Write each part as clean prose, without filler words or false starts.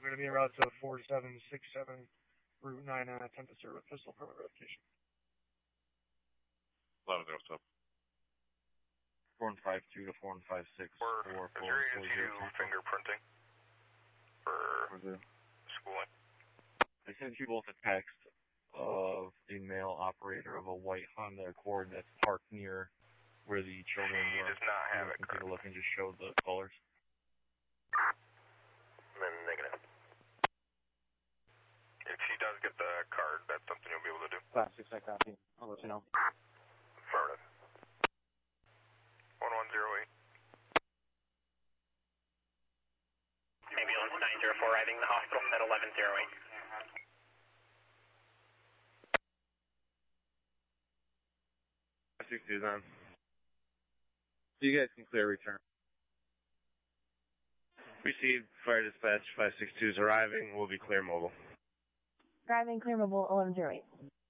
going to be en route to 4767 Route 9 and attempt to serve with pistol permit verification. 1107. 4152 to 4156 for 4140. Fingerprinting for schooling. I sent you both a text of a male operator of a white Honda Accord that's parked near where the children were. He does not have it. Take a look and just show the colors. Negative. If he does get the card, that's something you'll be able to do. Class 6, I copy. I'll let you know. Affirmative. 1108. Ambulance 904 arriving at the hospital at 1108. Then. So you guys can clear return. Received. Fire dispatch 562 is arriving. We'll be clear mobile. Driving clear mobile 1108.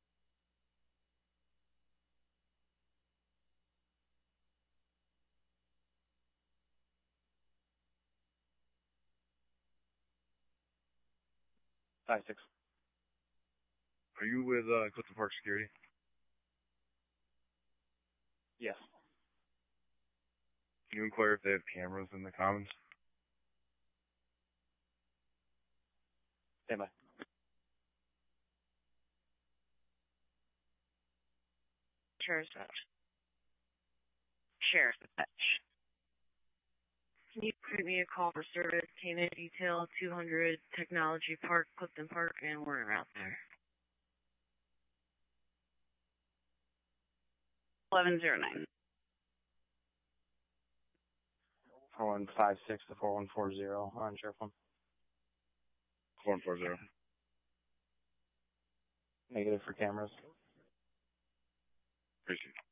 Are you with Clifton Park Security? Yes. Can you inquire if they have cameras in the commons? Stand by. Sheriff's Dispatch. Sheriff's Dispatch. Can you put me a call for service, Canaan Detail, 200 Technology Park, Clifton Park, and we're en route there. 1109. 4156 to 4140 on Sheriff 1. 4140. Negative for cameras. Appreciate it.